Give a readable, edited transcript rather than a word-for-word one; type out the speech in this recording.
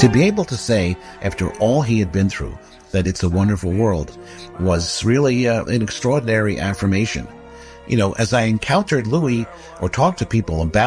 To be able to say, after all he had been through, that it's a wonderful world was really an extraordinary affirmation. As I encountered Louis or talked to people about